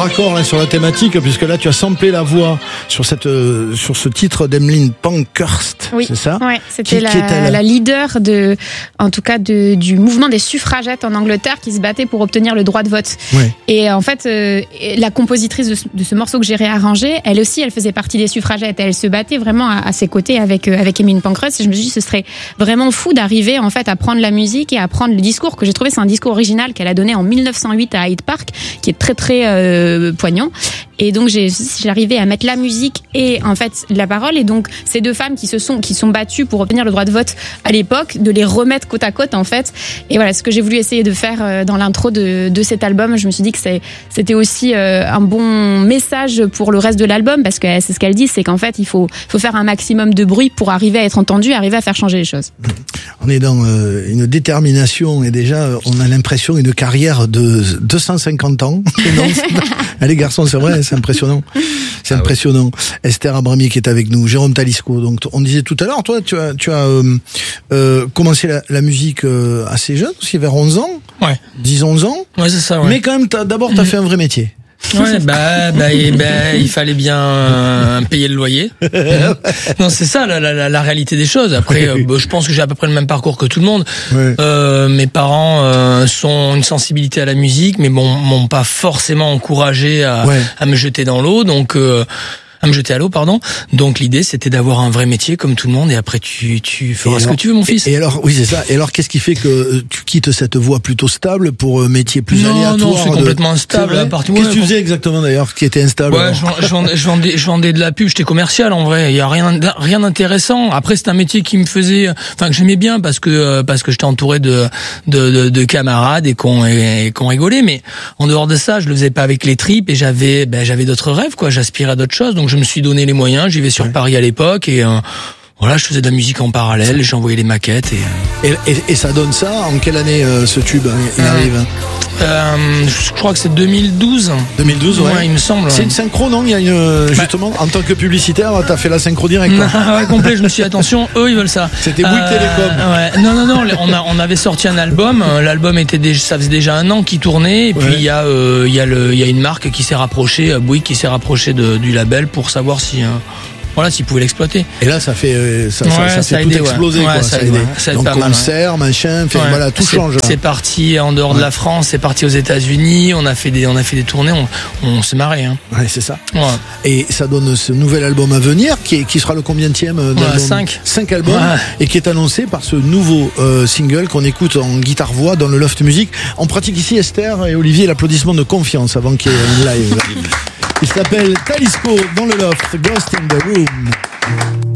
raccord là, sur la thématique, puisque là tu as samplé la voix sur ce titre d'Emmeline Pankhurst, oui. C'est ça? Ouais, c'était la leader du mouvement des suffragettes en Angleterre qui se battait pour obtenir le droit de vote. Ouais. Et en fait, la compositrice de ce morceau que j'ai réarrangé, elle aussi, elle faisait partie des suffragettes. Elle se battait vraiment à ses côtés avec Emmeline Pankhurst. Et je me suis dit, ce serait vraiment fou d'arriver en fait à prendre la musique et à prendre le discours que j'ai trouvé. C'est un discours original qu'elle a donné en 1908 à Hyde Park, qui est très très poignant. Et donc j'arrivais à mettre la musique et en fait la parole. Et donc ces deux femmes qui sont battues pour obtenir le droit de vote à l'époque, de les remettre côte à côte en fait. Et voilà ce que j'ai voulu essayer de faire dans l'intro de cet album. Je me suis dit que c'était aussi un bon message pour le reste de l'album, parce que c'est ce qu'elle dit, c'est qu'en fait il faut faire un maximum de bruit pour arriver à être entendu, arriver à faire changer les choses. On est dans une détermination et déjà on a l'impression d'une carrière de 250 ans. Non, allez garçons, c'est vrai, c'est impressionnant. C'est impressionnant. Ouais. Esther Abrami qui est avec nous, Jérôme Talisco. Donc on disait tout à l'heure, toi tu as commencé la musique assez jeune, aussi vers 11 ans. Ouais. 10-11 ans. Ouais, c'est ça, ouais. Mais quand même d'abord t'as fait un vrai métier. Ouais, il fallait bien payer le loyer. Non, c'est ça la réalité des choses. Après, je pense que j'ai à peu près le même parcours que tout le monde. Ouais. Mes parents sont une sensibilité à la musique, mais m'ont pas forcément encouragé à me jeter dans l'eau, donc à me jeter à l'eau, pardon. Donc l'idée c'était d'avoir un vrai métier comme tout le monde, et après tu feras ce que tu veux, mon fils. Et alors, oui, c'est ça. Et alors qu'est-ce qui fait que tu quittes cette voie plutôt stable pour un métier plus aléatoire? Non, c'est complètement instable. Qu'est-ce que tu faisais exactement d'ailleurs qui était instable? Ouais, je vendais de la pub, j'étais commercial en vrai. Il y a rien d'intéressant. Après c'est un métier qui me faisait, que j'aimais bien parce que j'étais entouré de camarades et qu'on rigolait, mais en dehors de ça, je le faisais pas avec les tripes, et j'avais d'autres rêves, quoi. J'aspirais à d'autres choses. Donc je me suis donné les moyens, j'y vais sur Paris à l'époque, et voilà, je faisais de la musique en parallèle, j'ai envoyé les maquettes et ça donne ça. En quelle année ce tube il arrive? Je crois que c'est 2012. 2012, ouais. Il me semble. C'est une synchro, non? Il y a justement, en tant que publicitaire, t'as fait la synchro direct. Ouais, complet. Je me suis dit, attention, eux ils veulent ça. C'était Bouygues Télécom. Ouais. Non. On avait sorti un album. L'album ça faisait déjà 1 an qu'il tournait. Et puis il y a une marque qui s'est rapprochée, Bouygues, qui s'est rapprochée du label pour savoir si. Voilà, s'ils pouvaient l'exploiter. Et là, ça fait tout exploser, quoi. Ça a aidé. Donc, concert, machin, voilà, tout change. C'est parti en dehors de la France, c'est parti aux États-Unis, on a fait des tournées, on s'est marré, hein. Ouais, c'est ça. Ouais. Et ça donne ce nouvel album à venir, qui sera le combienième d'album? 5 albums, et qui est annoncé par ce nouveau single qu'on écoute en guitare-voix dans le Loft Music. On pratique ici, Esther et Olivier, l'applaudissement de confiance avant qu'il y ait un live. Il s'appelle Talisco dans le Loft, Ghost in the Room.